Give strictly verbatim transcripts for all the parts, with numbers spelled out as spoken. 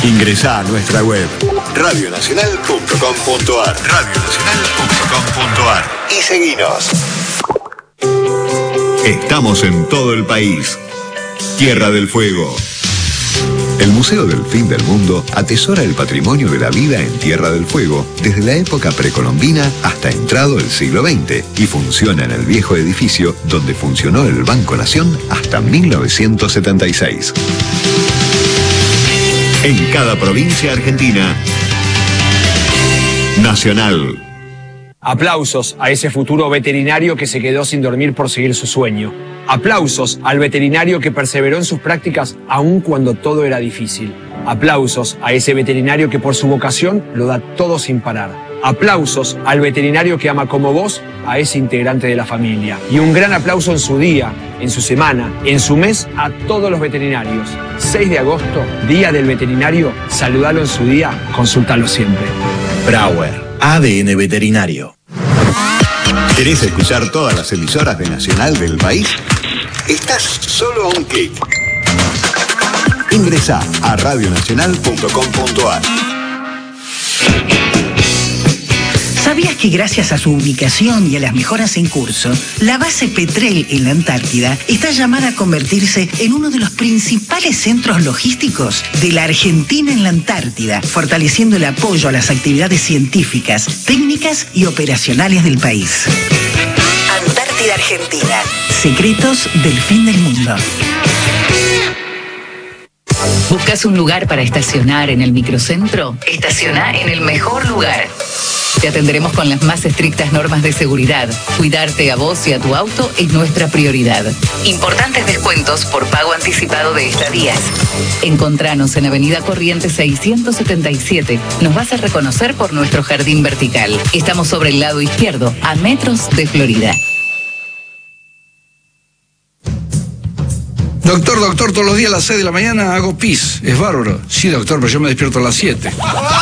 Ingresá a nuestra web radio nacional punto com punto ar radio nacional punto com punto ar y seguinos. Estamos en todo el país. Tierra del Fuego. El Museo del Fin del Mundo atesora el patrimonio de la vida en Tierra del Fuego desde la época precolombina hasta entrado el siglo veinte y funciona en el viejo edificio donde funcionó el Banco Nación hasta mil novecientos setenta y seis. En cada provincia argentina, Nacional. Aplausos a ese futuro veterinario que se quedó sin dormir por seguir su sueño. Aplausos al veterinario que perseveró en sus prácticas aun cuando todo era difícil. Aplausos a ese veterinario que por su vocación lo da todo sin parar. Aplausos al veterinario que ama como vos a ese integrante de la familia. Y un gran aplauso en su día, en su semana, en su mes a todos los veterinarios. seis de agosto, Día del Veterinario. Saludalo en su día, consultalo siempre. Brauer, A D N Veterinario. ¿Querés escuchar todas las emisoras de Nacional del país? Estás solo a un clic. Ingresá a radio nacional punto com punto ar. ¿Sabías que gracias a su ubicación y a las mejoras en curso, la base Petrel en la Antártida está llamada a convertirse en uno de los principales centros logísticos de la Argentina en la Antártida, fortaleciendo el apoyo a las actividades científicas, técnicas y operacionales del país? Antártida Argentina. Secretos del fin del mundo. ¿Buscas un lugar para estacionar en el microcentro? Estaciona en el mejor lugar. Te atenderemos con las más estrictas normas de seguridad. Cuidarte a vos y a tu auto es nuestra prioridad. Importantes descuentos por pago anticipado de estadías. Encontranos en Avenida Corrientes seiscientos setenta y siete. Nos vas a reconocer por nuestro jardín vertical. Estamos sobre el lado izquierdo, a metros de Florida. Doctor, doctor, todos los días a las seis de la mañana hago pis. Es bárbaro. Sí, doctor, pero yo me despierto a las siete.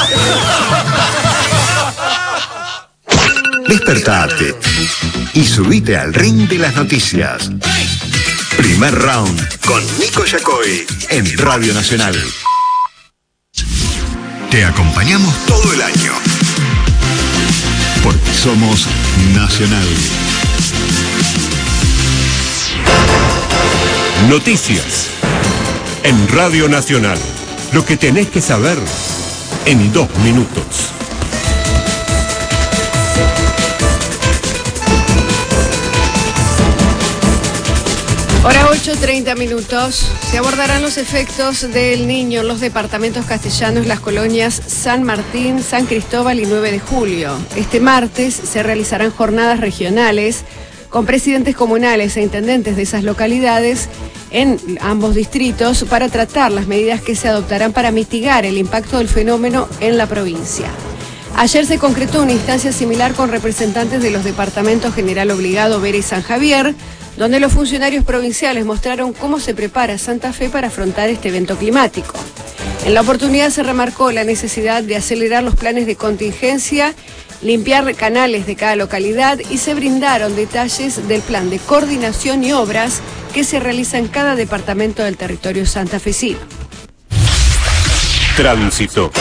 Despertate y subite al ring de las noticias. Primer round con Nico Yacoy en Radio Nacional. Te acompañamos todo el año porque somos Nacional. Noticias en Radio Nacional. Lo que tenés que saber en dos minutos. Hora ocho, treinta minutos. Se abordarán los efectos del niño en los departamentos castellanos, las colonias San Martín, San Cristóbal y nueve de julio. Este martes se realizarán jornadas regionales con presidentes comunales e intendentes de esas localidades en ambos distritos para tratar las medidas que se adoptarán para mitigar el impacto del fenómeno en la provincia. Ayer se concretó una instancia similar con representantes de los departamentos General Obligado, Vera y San Javier, donde los funcionarios provinciales mostraron cómo se prepara Santa Fe para afrontar este evento climático. En la oportunidad se remarcó la necesidad de acelerar los planes de contingencia, limpiar canales de cada localidad y se brindaron detalles del plan de coordinación y obras que se realiza en cada departamento del territorio santafesino. Tránsito.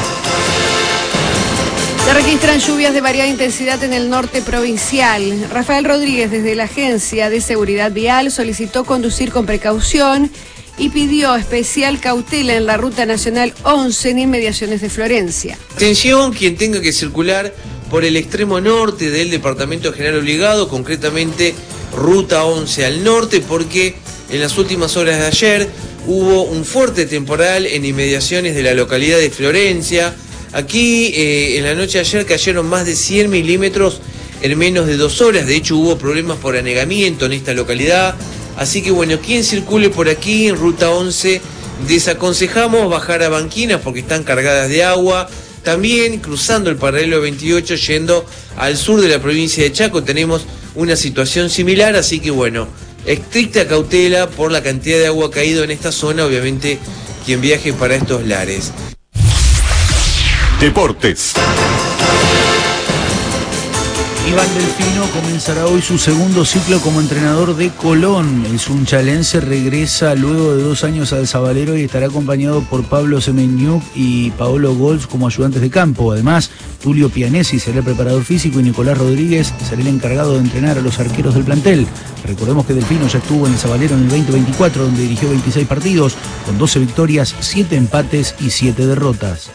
Se registran lluvias de variada intensidad en el norte provincial. Rafael Rodríguez, desde la Agencia de Seguridad Vial, solicitó conducir con precaución y pidió especial cautela en la Ruta Nacional once en inmediaciones de Florencia. Atención, quien tenga que circular por el extremo norte del departamento General Obligado, concretamente Ruta once al norte, porque en las últimas horas de ayer hubo un fuerte temporal en inmediaciones de la localidad de Florencia. Aquí eh, en la noche de ayer cayeron más de cien milímetros en menos de dos horas. De hecho hubo problemas por anegamiento en esta localidad. Así que bueno, quien circule por aquí en Ruta once, desaconsejamos bajar a banquinas porque están cargadas de agua. También cruzando el paralelo veintiocho yendo al sur de la provincia de Chaco tenemos una situación similar. Así que bueno, estricta cautela por la cantidad de agua caído en esta zona. Obviamente quien viaje para estos lares. Deportes. Iván Delfino comenzará hoy su segundo ciclo como entrenador de Colón. El sunchalense regresa luego de dos años al Zabalero y estará acompañado por Pablo Semeñuk y Paolo Golz como ayudantes de campo. Además, Tulio Pianesi será el preparador físico y Nicolás Rodríguez será el encargado de entrenar a los arqueros del plantel. Recordemos que Delfino ya estuvo en el Zabalero en el veinte veinticuatro, donde dirigió veintiséis partidos, con doce victorias, siete empates y siete derrotas.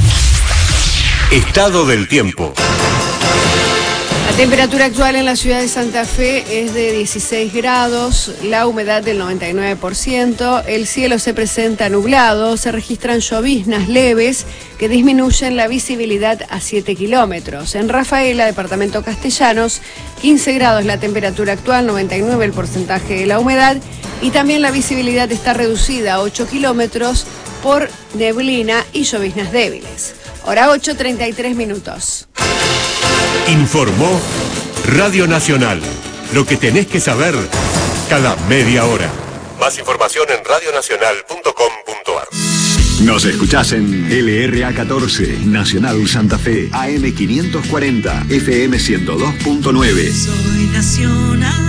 Estado del tiempo. La temperatura actual en la ciudad de Santa Fe es de dieciséis grados, la humedad del noventa y nueve por ciento, el cielo se presenta nublado, se registran lloviznas leves que disminuyen la visibilidad a siete kilómetros. En Rafaela, departamento Castellanos, quince grados la temperatura actual, noventa y nueve el porcentaje de la humedad y también la visibilidad está reducida a ocho kilómetros por neblina y lloviznas débiles. Hora ocho, treinta y tres minutos. Informó Radio Nacional. Lo que tenés que saber cada media hora. Más información en radio nacional punto com punto a r. Nos escuchás en L R A catorce, Nacional Santa Fe, A M quinientos cuarenta, F M ciento dos punto nueve. Soy Nacional.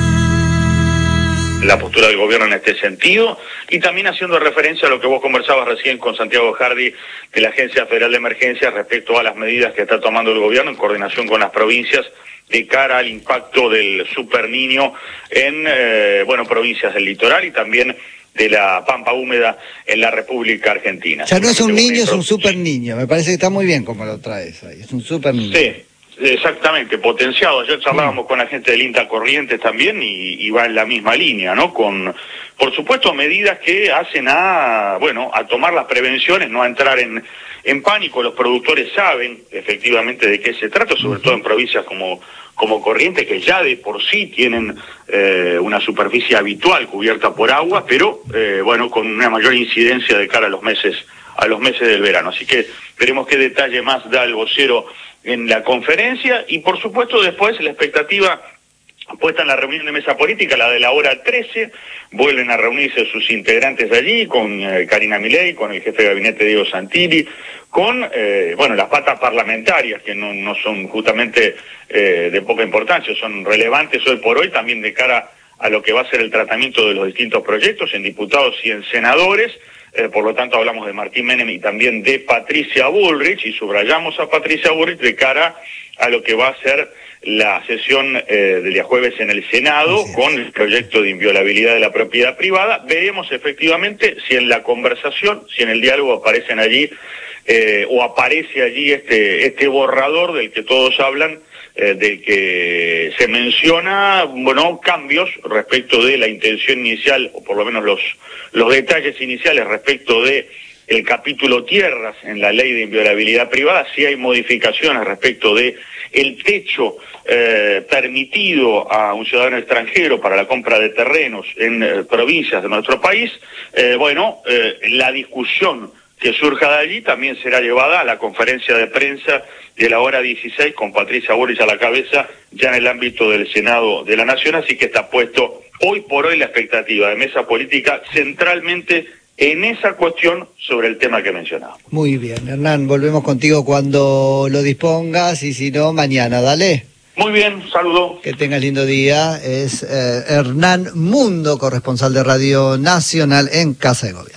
La postura del gobierno en este sentido y también haciendo referencia a lo que vos conversabas recién con Santiago Jardi de la Agencia Federal de Emergencias respecto a las medidas que está tomando el gobierno en coordinación con las provincias de cara al impacto del Super Niño en eh, bueno provincias del litoral y también de la pampa húmeda en la República Argentina. O sea, no es un niño, es un super niño. Me parece que está muy bien como lo traes ahí. Es un super niño. Sí. Exactamente, potenciado. Ayer charlábamos mm. con la gente del INTA Corrientes también y, y va en la misma línea, ¿no? Con, por supuesto, medidas que hacen a, bueno, a tomar las prevenciones, no a entrar en, en pánico. Los productores saben efectivamente de qué se trata, sobre uh-huh. todo en provincias como, como Corrientes, que ya de por sí tienen eh, una superficie habitual cubierta por agua, pero, eh, bueno, con una mayor incidencia de cara a los meses, a los meses del verano. Así que veremos qué detalle más da el vocero en la conferencia y por supuesto después la expectativa puesta en la reunión de mesa política, la de la hora trece, vuelven a reunirse sus integrantes allí con eh, Karina Milei, con el jefe de gabinete Diego Santilli, con eh, bueno las patas parlamentarias que no, no son justamente eh, de poca importancia, son relevantes hoy por hoy también de cara a lo que va a ser el tratamiento de los distintos proyectos en diputados y en senadores. Eh, por lo tanto hablamos de Martín Menem y también de Patricia Bullrich y subrayamos a Patricia Bullrich de cara a lo que va a ser la sesión eh, del día jueves en el Senado con el proyecto de inviolabilidad de la propiedad privada. Veremos efectivamente si en la conversación, si en el diálogo aparecen allí eh, o aparece allí este, este borrador del que todos hablan, eh, del que se menciona, bueno, cambios respecto de la intención inicial, o por lo menos los, los detalles iniciales respecto de el capítulo tierras en la ley de inviolabilidad privada, si hay modificaciones respecto de el techo eh, permitido a un ciudadano extranjero para la compra de terrenos en eh, provincias de nuestro país, eh, bueno, eh, la discusión que surja de allí también será llevada a la conferencia de prensa de la hora dieciséis con Patricia Bullrich a la cabeza ya en el ámbito del Senado de la Nación, así que está puesto hoy por hoy la expectativa de mesa política centralmente en esa cuestión sobre el tema que mencionaba. Muy bien, Hernán, volvemos contigo cuando lo dispongas y si no, mañana, dale. Muy bien, saludo. Que tengas lindo día. Es eh, Hernán Mundo, corresponsal de Radio Nacional en Casa de Gobierno.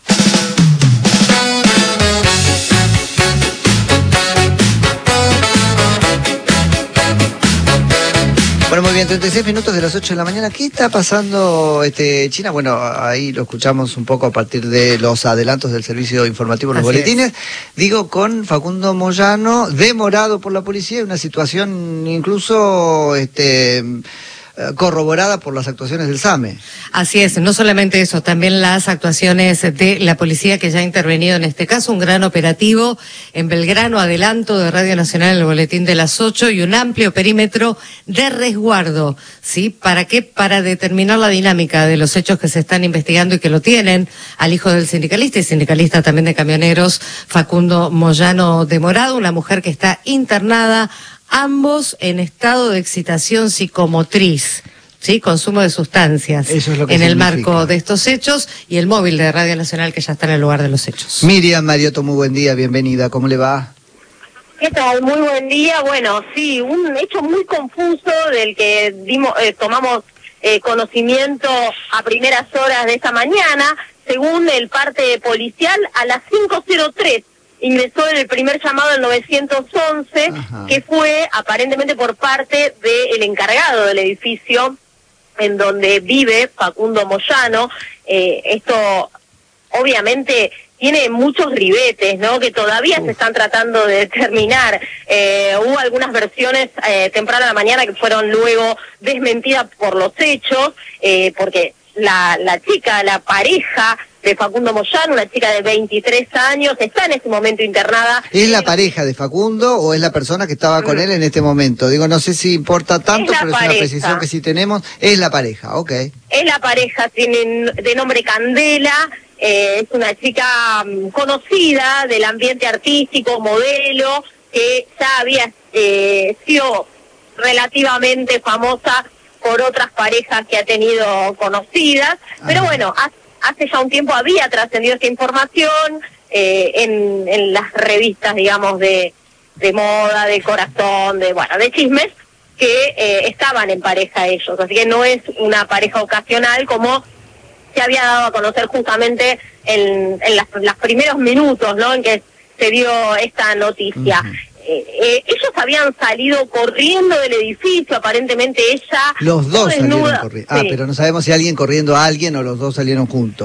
Bueno, muy bien, treinta y seis minutos de las ocho de la mañana. ¿Qué está pasando, este, China? Bueno, ahí lo escuchamos un poco a partir de los adelantos del servicio informativo, los Así boletines. Es. Digo, con Facundo Moyano, demorado por la policía, una situación incluso, este... corroborada por las actuaciones del SAME. Así es, no solamente eso, también las actuaciones de la policía que ya ha intervenido en este caso, un gran operativo en Belgrano, adelanto de Radio Nacional en el boletín de las ocho y un amplio perímetro de resguardo, ¿sí? ¿Para qué? Para determinar la dinámica de los hechos que se están investigando y que lo tienen al hijo del sindicalista y sindicalista también de camioneros, Facundo Moyano Demorado, una mujer que está internada, ambos en estado de excitación psicomotriz, ¿sí? Consumo de sustancias Eso es lo que en significa. El marco de estos hechos y el móvil de Radio Nacional que ya está en el lugar de los hechos. Miriam Mariotto, muy buen día, bienvenida, ¿cómo le va? ¿Qué tal? Muy buen día. Bueno, sí, un hecho muy confuso del que dimos, eh, tomamos eh, conocimiento a primeras horas de esta mañana. Según el parte policial, a las cinco cero tres ingresó el primer llamado al nueve once, Ajá. que fue aparentemente por parte del encargado del edificio en donde vive Facundo Moyano. Eh, esto obviamente tiene muchos ribetes, ¿no?, que todavía Uf. se están tratando de determinar. Eh, hubo algunas versiones eh, temprano a la mañana que fueron luego desmentidas por los hechos, eh, porque la, la chica, la pareja de Facundo Moyano, una chica de veintitrés años, está en este momento internada. ¿Es la pareja de Facundo o es la persona que estaba con mm. él en este momento? Digo, no sé si importa tanto, es pero pareja. Es una precisión que sí tenemos. Es la pareja, ok. Es la pareja, tiene de nombre Candela. Eh, es una chica um, conocida del ambiente artístico, modelo, que ya había eh, sido relativamente famosa por otras parejas que ha tenido conocidas, ah. pero bueno, hace, hace ya un tiempo había trascendido esta información eh, en, en las revistas, digamos, de, de moda, de corazón, de bueno, de chismes, que eh, estaban en pareja ellos, así que no es una pareja ocasional como se había dado a conocer justamente en, en las, los primeros minutos, ¿no?, en que se dio esta noticia. Uh-huh. eh, eh, ellos habían salido corriendo del edificio, aparentemente ella... Los dos salieron corriendo. Ah, sí. Pero no sabemos si alguien corriendo a alguien o los dos salieron juntos.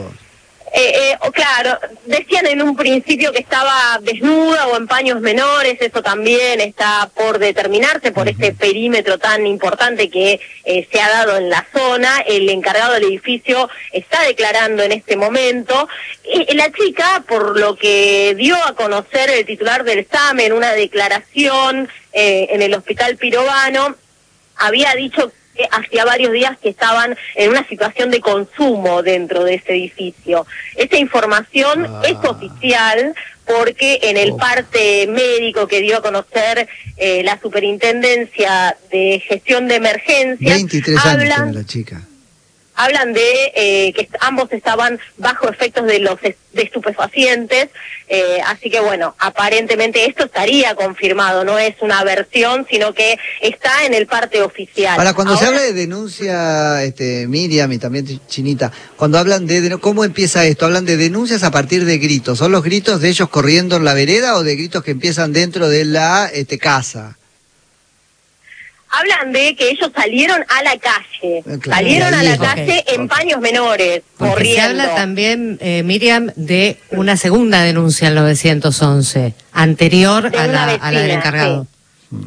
Eh, eh, claro, decían en un principio que estaba desnuda o en paños menores, eso también está por determinarse por uh-huh. este perímetro tan importante que eh, se ha dado en la zona. El encargado del edificio está declarando en este momento. Y la chica, por lo que dio a conocer el titular del SAME en una declaración eh, en el Hospital Pirovano, había dicho hacía varios días que estaban en una situación de consumo dentro de ese edificio. Esta información ah. es oficial porque en el oh. parte médico que dio a conocer eh, la Superintendencia de Gestión de Emergencias, veintitrés hablan, años tiene la chica. Hablan de eh, que ambos estaban bajo efectos de los de estupefacientes, eh, así que bueno, aparentemente esto estaría confirmado, no es una versión, sino que está en el parte oficial. Ahora, cuando Ahora, se habla de denuncia, este, Miriam y también Chinita, cuando hablan de, de, ¿cómo empieza esto? ¿Hablan de denuncias a partir de gritos? ¿Son los gritos de ellos corriendo en la vereda o de gritos que empiezan dentro de la este, casa? Hablan de que ellos salieron a la calle, claro, salieron a la calle okay. en okay. paños menores, Porque corriendo. Se habla también, eh, Miriam, de una segunda denuncia al nueve once, anterior a la, vecina, a la del encargado. Sí.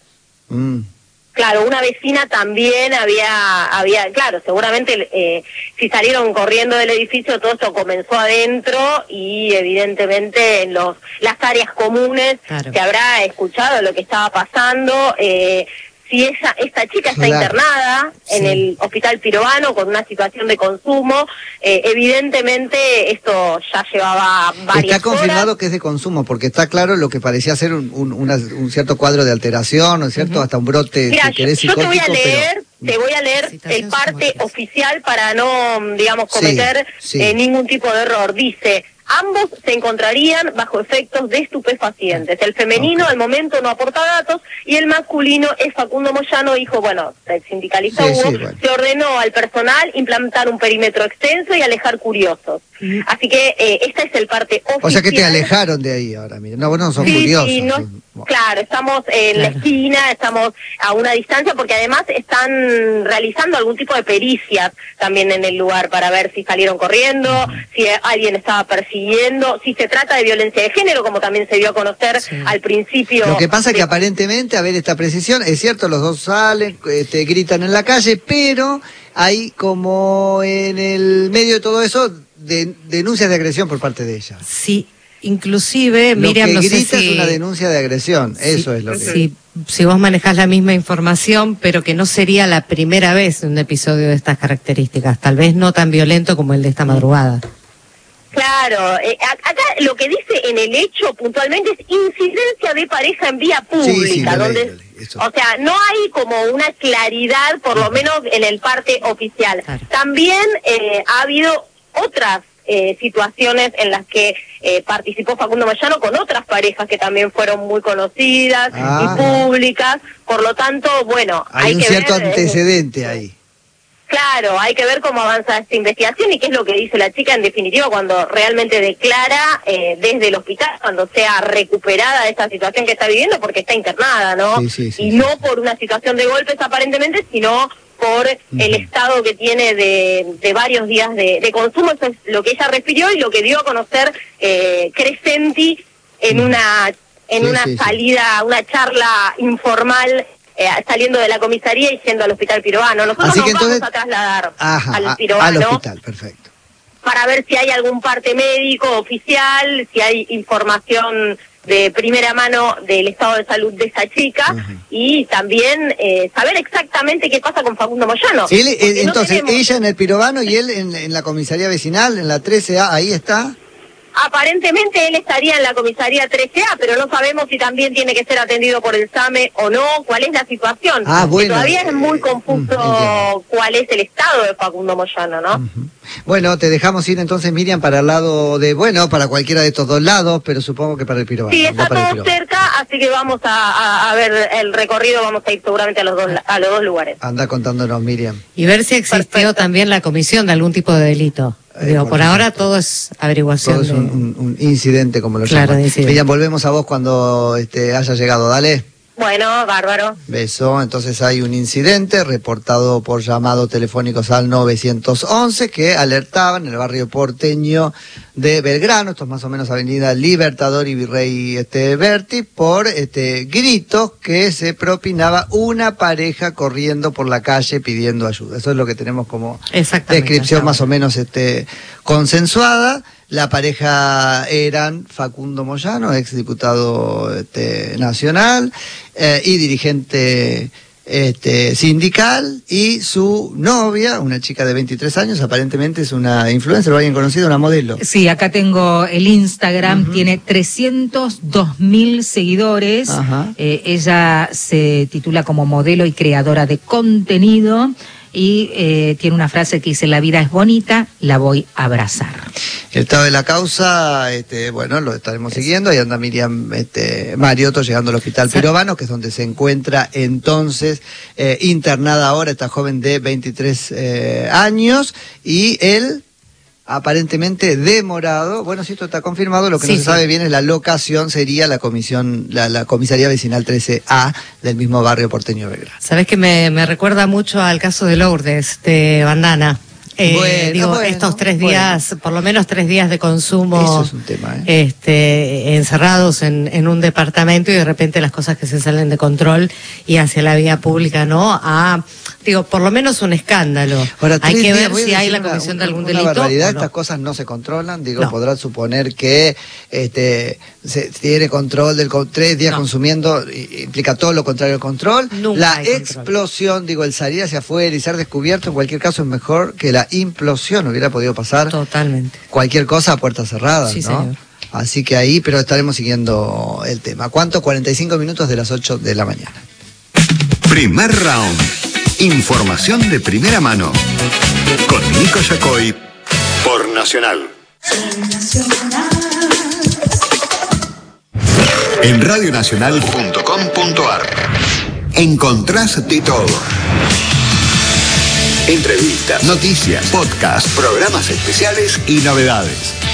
Mm. Claro, una vecina también había, había claro, seguramente eh, si salieron corriendo del edificio, todo esto comenzó adentro y evidentemente en los las áreas comunes claro. se habrá escuchado lo que estaba pasando. Eh, Si ella, esta chica está claro. internada sí. en el Hospital Pirovano con una situación de consumo, eh, evidentemente esto ya llevaba varias Está confirmado horas. que es de consumo, porque está claro lo que parecía ser un, un, una, un cierto cuadro de alteración, ¿no es cierto? Uh-huh. Hasta un brote, Mira, si querés, yo, yo te voy a leer, pero... te voy a leer el parte oficial para no, digamos, cometer sí, sí. Eh, ningún tipo de error. Dice... Ambos se encontrarían bajo efectos de estupefacientes. El femenino okay. al momento no aporta datos y el masculino es Facundo Moyano, hijo, bueno, del sindicalista sí, Hugo, sí, bueno. se ordenó al personal implantar un perímetro extenso y alejar curiosos. Mm. Así que eh, esta es el parte oficial. O sea que te alejaron de ahí ahora, mira. No, bueno, no son sí, curiosos. Sí, no, sí. Claro, estamos en claro. la esquina, estamos a una distancia porque además están realizando algún tipo de pericias también en el lugar para ver si salieron corriendo, uh-huh. si alguien estaba persiguiendo, si se trata de violencia de género, como también se dio a conocer sí. al principio. Lo que pasa es de... que aparentemente, a ver esta precisión, es cierto, los dos salen, este, gritan en la calle, pero hay como en el medio de todo eso de, denuncias de agresión por parte de ella. Sí. Inclusive, lo Miriam, que no grita sé si... es una denuncia de agresión, sí, eso es lo que... Sí, si vos manejás la misma información, pero que no sería la primera vez un episodio de estas características, tal vez no tan violento como el de esta madrugada. Claro, eh, acá lo que dice en el hecho puntualmente es incidencia de pareja en vía pública, sí, sí, donde, ley, ley, o sea, no hay como una claridad, por lo menos en el parte oficial. Claro. También eh, ha habido otras eh, situaciones en las que eh, participó Facundo Moyano con otras parejas que también fueron muy conocidas ah. y públicas. Por lo tanto, bueno, hay, hay un que cierto ver, antecedente eh, ahí. Claro, hay que ver cómo avanza esta investigación y qué es lo que dice la chica en definitiva cuando realmente declara eh, desde el hospital, cuando sea recuperada de esta situación que está viviendo, porque está internada, ¿no? Sí, sí, sí, y sí, no sí. por una situación de golpes aparentemente, sino por uh-huh. el estado que tiene de, de varios días de, de consumo. Eso es lo que ella refirió y lo que dio a conocer eh, Crescenti en uh-huh. una, en sí, una sí, salida, sí. una charla informal. Eh, saliendo de la comisaría y yendo al hospital Piroano. Nosotros Así nos que vamos entonces... a trasladar Ajá, al a, Piroano al hospital, perfecto. Para ver si hay algún parte médico oficial, si hay información de primera mano del estado de salud de esa chica uh-huh. y también eh, saber exactamente qué pasa con Facundo Moyano. Él, eh, entonces, no tenemos... ella en el Piroano y él en, en la comisaría vecinal, en la trece A, ahí está. Aparentemente él estaría en la comisaría trece A, pero no sabemos si también tiene que ser atendido por el SAME o no, cuál es la situación. Ah, bueno, todavía es muy confuso uh, cuál es el estado de Facundo Moyano, ¿no? Uh-huh. Bueno, te dejamos ir entonces, Miriam, para el lado de, bueno, para cualquiera de estos dos lados, pero supongo que para el Piroano. Sí, está no para todo cerca, así que vamos a, a, a ver el recorrido, vamos a ir seguramente a los dos, a los dos lugares. Anda contándonos, Miriam. Y ver si existió Perfecto. también la comisión de algún tipo de delito. Eh, Digo, por, por ahora todo es averiguación. Todo es un, de... un, un incidente, como lo claro, llaman. Incidente. Miriam, volvemos a vos cuando este, haya llegado, dale. Bueno, bárbaro. Beso. Entonces hay un incidente reportado por llamado telefónicos al nueve once que alertaban en el barrio porteño de Belgrano, esto es más o menos avenida Libertador y Virrey este, Berti, por este, gritos que se propinaba una pareja corriendo por la calle pidiendo ayuda. Eso es lo que tenemos como descripción más o menos este, consensuada. La pareja eran Facundo Moyano, ex diputado este, nacional eh, y dirigente este, sindical, y su novia, una chica de veintitrés años, aparentemente es una influencer o alguien conocido, una modelo. Sí, acá tengo el Instagram, uh-huh. tiene trescientos dos mil seguidores. Eh, ella se titula como modelo y creadora de contenido. Y eh, tiene una frase que dice: la vida es bonita, la voy a abrazar. El estado de la causa, este, bueno, lo estaremos siguiendo. Ahí anda Miriam este, Mariotto llegando al hospital sí. Pirovano, que es donde se encuentra entonces eh, internada ahora esta joven de veintitrés eh, años, y él aparentemente demorado. Bueno, si esto está confirmado, lo que sí, no se sí. sabe bien es la locación, sería la comisión, la, la comisaría vecinal trece A del mismo barrio porteño Belgrano. Sabes que me, me recuerda mucho al caso de Lourdes, de Bandana. Eh, bueno, digo, bueno, estos tres días, bueno. por lo menos tres días de consumo. Eso es un tema, ¿eh? Este, encerrados en, en un departamento, y de repente las cosas que se salen de control y hacia la vía pública, ¿no? A, digo, por lo menos un escándalo. Ahora, hay que ver si hay la una, comisión una, de algún una delito. Barbaridad, no. Estas cosas no se controlan, digo, No. podrán suponer que este se tiene control del tres días no. consumiendo, implica todo lo contrario al control. Nunca la hay explosión, control. digo, el salir hacia afuera y ser descubierto en cualquier caso es mejor que la implosión. Hubiera podido pasar totalmente cualquier cosa a puertas cerradas, sí, ¿no? Señor. Así que ahí, pero estaremos siguiendo el tema. ¿Cuánto? cuarenta y cinco minutos de las ocho de la mañana. Primer round. Información de primera mano. Con Nico Yacoy por Nacional. En radionacional punto com punto ar encontrás de todo. Entrevistas, noticias, podcasts, programas especiales y novedades.